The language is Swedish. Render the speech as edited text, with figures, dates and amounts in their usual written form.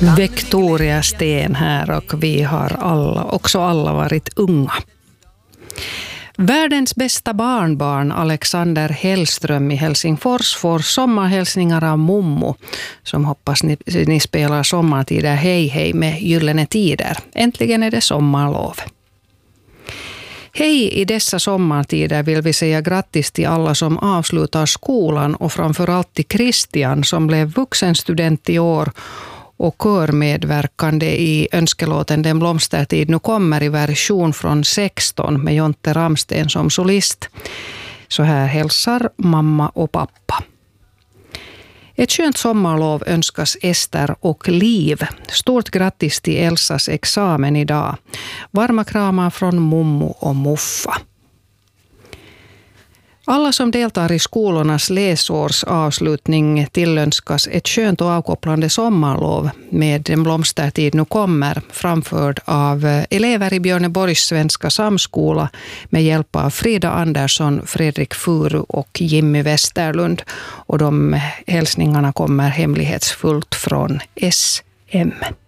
Victoria Sten här och vi har alla varit unga. Världens bästa barnbarn Alexander Hellström i Helsingfors får sommarhälsningar av Mommo som hoppas ni spelar sommartider hej hej med Gyllene Tider. Äntligen är det sommarlov. Hej, i dessa sommartider vill vi säga grattis till alla som avslutar skolan och framförallt till Christian som blev vuxenstudent i år och körmedverkande i önskelåten Den blomstertid nu kommer i version från 16 med Jonte Ramsten som solist. Så här hälsar mamma och pappa. Ett skönt sommarlov önskas Ester och Liv. Stort grattis till Elsas examen idag. Varma kramar från Mommo och Muffa. Alla som deltar i skolornas läsårsavslutning tillönskas ett skönt och avkopplande sommarlov med Den blomstertid nu kommer, framförd av elever i Björneborgs svenska samskola med hjälp av Frida Andersson, Fredrik Furu och Jimmy Westerlund. Och de hälsningarna kommer hemlighetsfullt från SM.